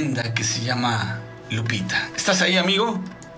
leyenda que se llama Lupita. ¿Estás ahí, amigo?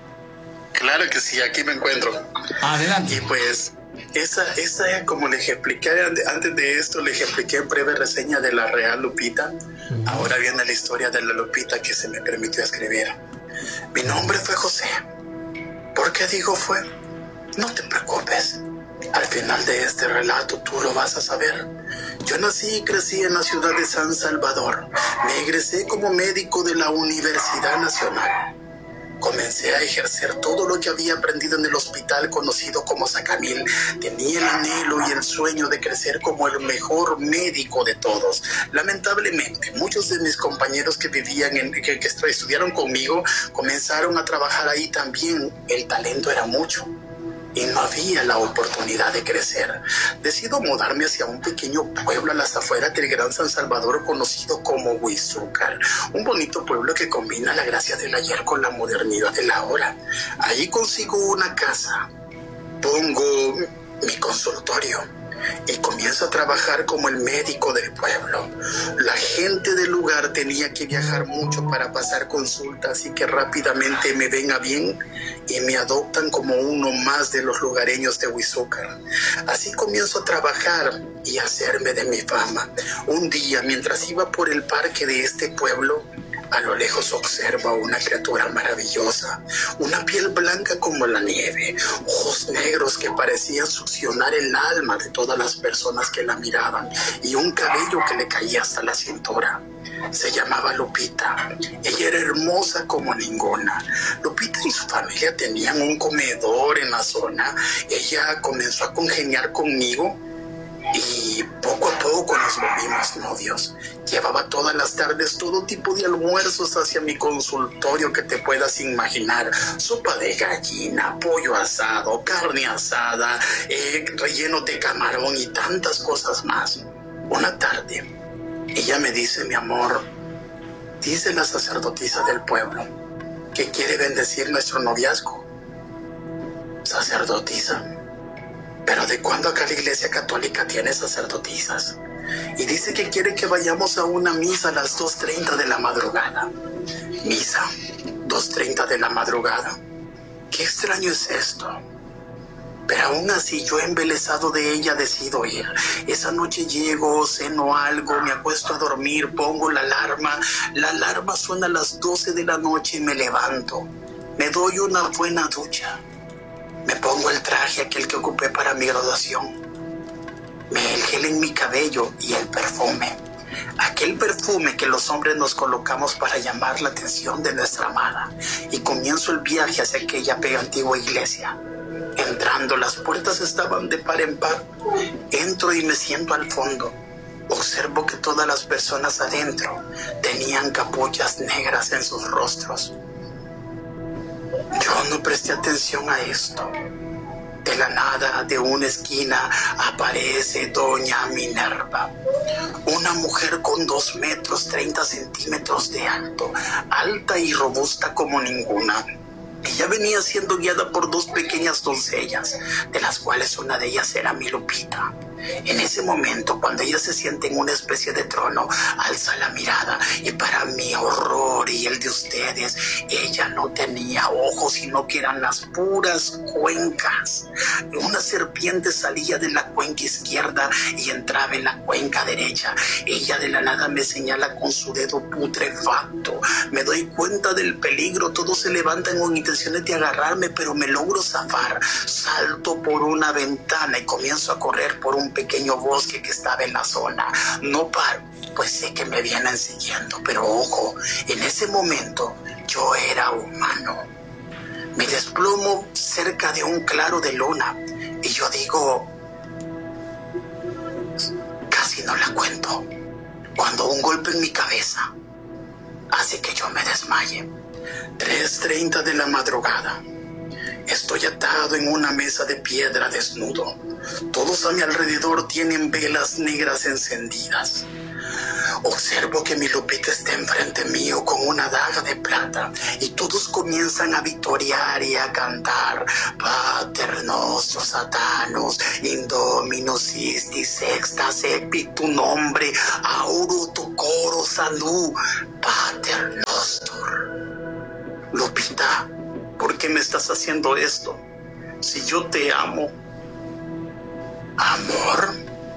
Claro que sí, aquí me encuentro. Adelante. Y pues, esa como les expliqué antes de esto, les expliqué en breve reseña de la Real Lupita. Ahora viene la historia de la Lupita que se me permitió escribir. Mi nombre fue José. ¿Por qué digo fue? No te preocupes. Al final de este relato tú lo vas a saber. Yo nací y crecí en la ciudad de San Salvador. Me egresé como médico de la Universidad Nacional. Comencé a ejercer todo lo que había aprendido en el hospital conocido como Sacamil. Tenía el anhelo y el sueño de crecer como el mejor médico de todos. Lamentablemente, muchos de mis compañeros que estudiaron conmigo comenzaron a trabajar ahí también. El talento era mucho y no había la oportunidad de crecer. Decido mudarme hacia un pequeño pueblo a las afueras del Gran San Salvador conocido como Huizúcar, un bonito pueblo que combina la gracia del ayer con la modernidad del ahora. Ahí consigo una casa, pongo mi consultorio y comienzo a trabajar como el médico del pueblo. La gente del lugar tenía que viajar mucho para pasar consultas, así que rápidamente me ven a bien y me adoptan como uno más de los lugareños de Huizúcar. Así comienzo a trabajar y a hacerme de mi fama. Un día, mientras iba por el parque de este pueblo, a lo lejos observo a una criatura maravillosa, una piel blanca como la nieve, ojos negros que parecían succionar el alma de todas las personas que la miraban y un cabello que le caía hasta la cintura. Se llamaba Lupita. Ella era hermosa como ninguna. Lupita y su familia tenían un comedor en la zona. Ella comenzó a congeniar conmigo y poco a poco nos volvimos novios. Llevaba todas las tardes todo tipo de almuerzos hacia mi consultorio que te puedas imaginar. Sopa de gallina, pollo asado, carne asada, relleno de camarón y tantas cosas más. Una tarde, ella me dice: mi amor, dice la sacerdotisa del pueblo que quiere bendecir nuestro noviazgo. Sacerdotisa. Pero ¿de cuándo acá la Iglesia Católica tiene sacerdotisas? Y dice que quiere que vayamos a una misa a las 2:30 de la madrugada. Misa, 2:30 de la madrugada. Qué extraño es esto. Pero aún así, yo embelesado de ella decido ir. Esa noche llego, ceno algo, me acuesto a dormir, pongo la alarma. La alarma suena a las 12 de la noche y me levanto. Me doy una buena ducha. Me pongo el traje aquel que ocupé para mi graduación. Me engelo en mi cabello y el perfume. Aquel perfume que los hombres nos colocamos para llamar la atención de nuestra amada. Y comienzo el viaje hacia aquella antigua iglesia. Entrando, las puertas estaban de par en par. Entro y me siento al fondo. Observo que todas las personas adentro tenían capuchas negras en sus rostros. Yo no presté atención a esto. De la nada, de una esquina, aparece doña Minerva. Una mujer con 2 metros 30 centímetros de alto, alta y robusta como ninguna. Ella venía siendo guiada por 2 pequeñas doncellas, de las cuales una de ellas era mi Lupita. En ese momento, cuando ella se siente en una especie de trono, alza la mirada y para mi horror y el de ustedes, ella no tenía ojos, sino que eran las puras cuencas. Una serpiente salía de la cuenca izquierda y entraba en la cuenca derecha. Ella de la nada me señala con su dedo putrefacto. Me doy cuenta del peligro, todos se levantan con intenciones de agarrarme, pero me logro zafar. Salto por una ventana y comienzo a correr por un pequeño bosque que estaba en la zona. No paro, pues sé que me vienen siguiendo, pero ojo, en ese momento yo era humano. Me desplomo cerca de un claro de luna y yo digo, casi no la cuento, cuando un golpe en mi cabeza hace que yo me desmaye. 3:30 de la madrugada. Estoy atado en una mesa de piedra desnudo. Todos a mi alrededor tienen velas negras encendidas. Observo que mi Lupita está enfrente mío con una daga de plata y todos comienzan a victoriar y a cantar Pater Nostro Satanus, Indominus Isti Sexta Sepi, tu nombre, Auro tu coro salud, Pater Nostro. Lupita, ¿por qué me estás haciendo esto? Si yo te amo. ¿Amor?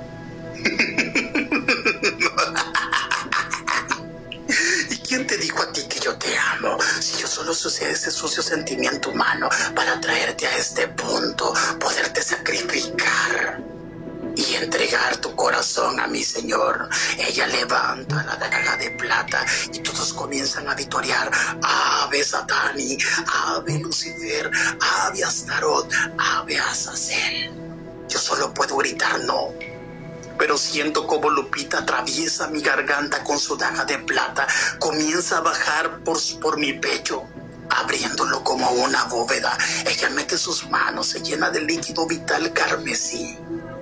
¿Y quién te dijo a ti que yo te amo? Si yo solo usé ese sucio sentimiento humano para traerte a este punto, poderte sacrificar y entregar tu corazón a mi Señor. Ella levanta la daga de plata y todos comienzan a vitorear: Ave Satani, Ave Lucifer, Ave Astarot, Ave Azazel. Yo solo puedo gritar no, pero siento como Lupita atraviesa mi garganta con su daga de plata, comienza a bajar por mi pecho, abriéndolo como una bóveda. Ella mete sus manos, se llena de líquido vital carmesí.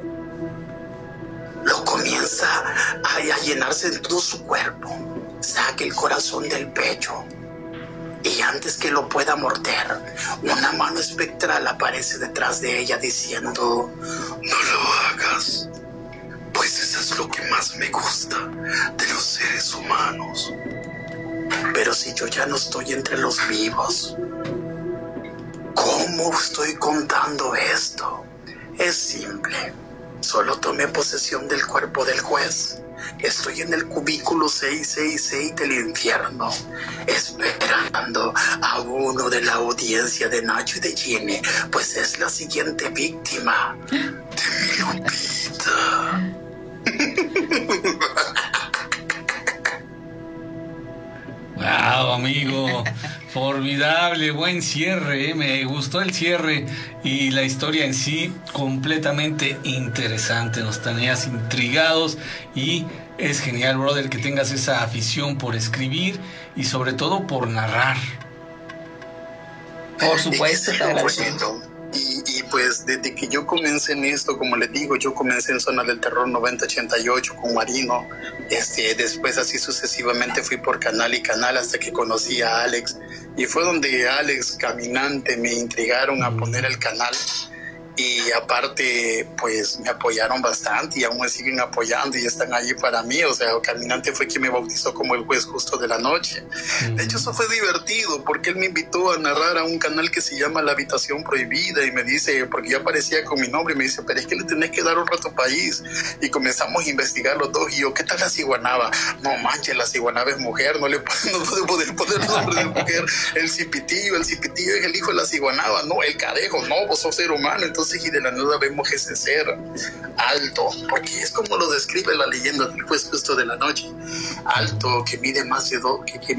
Lo comienza a llenarse de todo su cuerpo. Saca el corazón del pecho. Y antes que lo pueda morder, una mano espectral aparece detrás de ella diciendo: no lo hagas, pues eso es lo que más me gusta de los seres humanos. Pero si yo ya no estoy entre los vivos, ¿cómo estoy contando esto? Es simple. Solo tomé posesión del cuerpo del juez. Estoy en el cubículo 666 del infierno, esperando a uno de la audiencia de Nacho y de Ginny, pues es la siguiente víctima de mi Lupita. Wow, amigo, formidable, buen cierre, me gustó el cierre y la historia en sí completamente interesante, nos tenías intrigados y es genial, brother, que tengas esa afición por escribir y sobre todo por narrar. Por supuesto, te agradezco. Y pues desde que yo comencé en esto, como les digo, yo comencé en Zona del Terror 9088 con Marino. Después así sucesivamente fui por canal y canal hasta que conocí a Alex. Y fue donde Alex, Caminante, me intrigaron a poner el canal. Y aparte, pues me apoyaron bastante y aún me siguen apoyando y están allí para mí. O sea, Caminante fue quien me bautizó como el juez justo de la noche. De hecho, eso fue divertido porque él me invitó a narrar a un canal que se llama La Habitación Prohibida y me dice, porque yo aparecía con mi nombre, y me dice, pero es que le tenés que dar honra a tu país. Y comenzamos a investigar los dos y yo, ¿qué tal la ciguanaba? No manches, la ciguanaba es mujer, no puedo poner nombre de mujer. El cipitillo es el hijo de la ciguanaba, no, el carejo, no, vos sos ser humano. Entonces, y de la nada vemos ese ser alto, porque es como lo describe la leyenda del juez justo de la noche, alto, que mide más de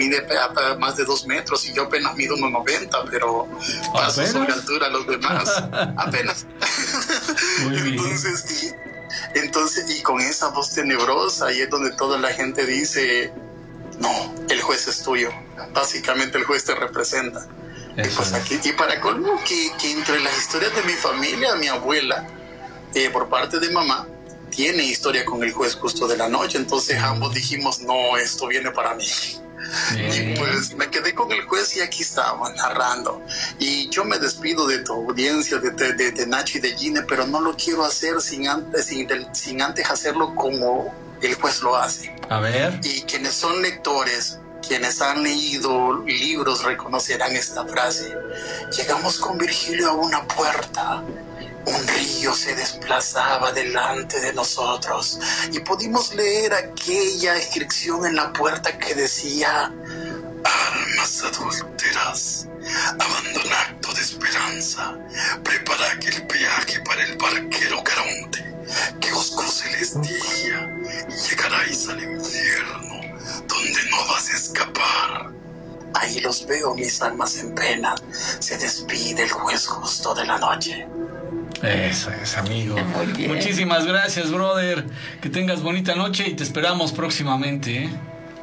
2 metros y yo apenas mido 1,90, pero paso sobre altura a los demás, apenas. Muy bien. Entonces, y con esa voz tenebrosa, ahí es donde toda la gente dice, no, el juez es tuyo, básicamente el juez te representa. Y pues aquí, y para colmo que entre las historias de mi familia, mi abuela, por parte de mamá, tiene historia con el juez justo de la noche. Entonces ambos dijimos, no, esto viene para mí. Bien. Y pues me quedé con el juez y aquí estamos narrando. Y yo me despido de tu audiencia, de Nacho y de Ginny, pero no lo quiero hacer sin antes hacerlo como el juez lo hace. A ver. Y quienes son lectores, quienes han leído libros reconocerán esta frase. Llegamos con Virgilio a una puerta. Un río se desplazaba delante de nosotros y pudimos leer aquella inscripción en la puerta que decía: almas adúlteras, abandona acto de esperanza, prepara aquel peaje para el barquero Caronte, que os cruce el día y llegaréis al infierno, donde no vas a escapar. Ahí los veo, mis almas en pena. Se despide el juez justo de la noche. Eso es, amigo. Muchísimas gracias, brother. Que tengas bonita noche y te esperamos próximamente, ¿eh?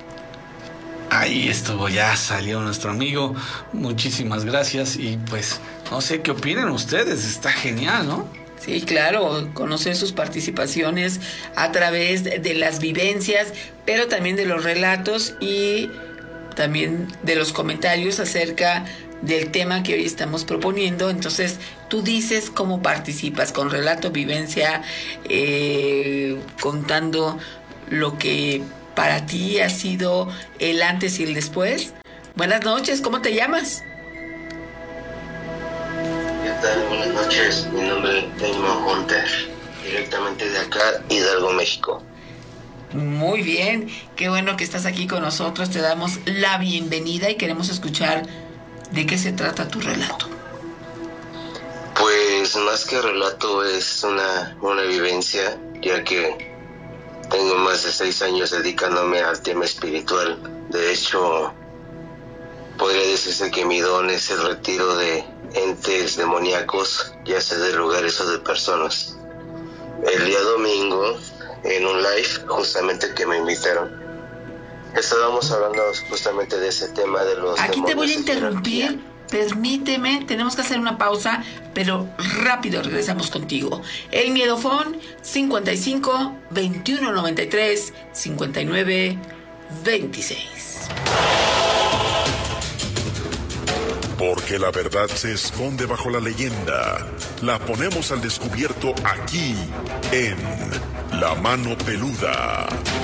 Ahí estuvo, ya salió nuestro amigo. Muchísimas gracias. Y pues, no sé qué opinen ustedes. Está genial, ¿no? Sí, claro, conocer sus participaciones a través de las vivencias, pero también de los relatos y también de los comentarios acerca del tema que hoy estamos proponiendo. Entonces, tú dices cómo participas, con relato, vivencia, contando lo que para ti ha sido el antes y el después. Buenas noches, ¿cómo te llamas? tal? Buenas noches. Mi nombre es Damon Hunter, directamente de acá, Hidalgo, México. Muy bien, qué bueno que estás aquí con nosotros. Te damos la bienvenida y queremos escuchar de qué se trata tu relato. Pues más que relato es una vivencia, ya que tengo más de 6 años dedicándome al tema espiritual. De hecho, podría decirse que mi don es el retiro de entes demoníacos, ya sea de lugares o de personas. El día domingo, en un live, justamente que me invitaron, estábamos hablando justamente de ese tema de los Aquí demonios. te voy a interrumpir, permíteme, tenemos que hacer una pausa, pero rápido regresamos contigo. El Miedofón 55 21 93 59 26. Porque la verdad se esconde bajo la leyenda. La ponemos al descubierto aquí, en La Mano Peluda.